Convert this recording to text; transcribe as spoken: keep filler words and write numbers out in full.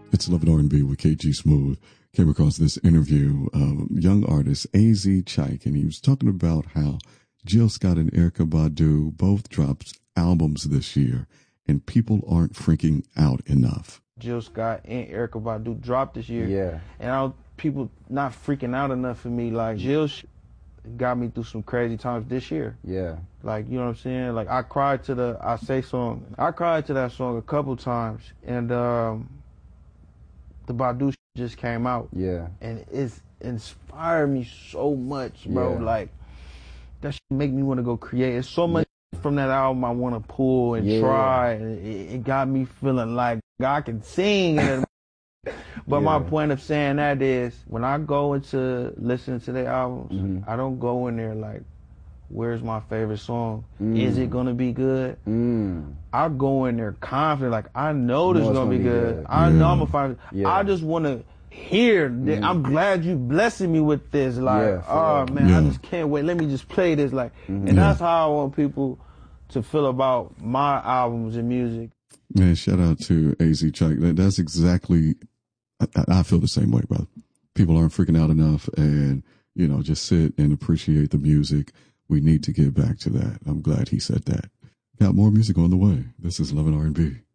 It's Love and R and B with K G Smooth. Came across this interview of young artist A Z Chike, and he was talking about how Jill Scott and Erykah Badu both dropped albums this year, and people aren't freaking out enough. Jill Scott and Erykah Badu dropped this year. Yeah. And I, people not freaking out enough for me. Like, Jill got me through some crazy times this year. Yeah. Like, you know what I'm saying? Like, I cried to the I Say song. I cried to that song a couple times. And um, the Badu just came out. Yeah. And it's inspired me so much, bro. Yeah. Like, that shit make me want to go create. It's so much yeah. from that album I want to pull and yeah. try. And it, it got me feeling like I can sing. And but yeah. my point of saying that is, when I go into listening to their albums, mm-hmm. I don't go in there like, where's my favorite song? Mm. Is it gonna be good? Mm. I go in there confident, like I know this is gonna, gonna be good. good. I yeah. know I'm gonna find it. Yeah. I just wanna hear that. Mm. I'm glad you blessing me with this. Like, yeah, oh man, yeah. I just can't wait. Let me just play this. Like, mm-hmm. and yeah. that's how I want people to feel about my albums and music. Man, shout out to A Z Chike. That, that's exactly, I, I feel the same way, brother. People aren't freaking out enough, and, you know, just sit and appreciate the music. We need to get back to that. I'm glad he said that. Got more music on the way. This is Love and R and B.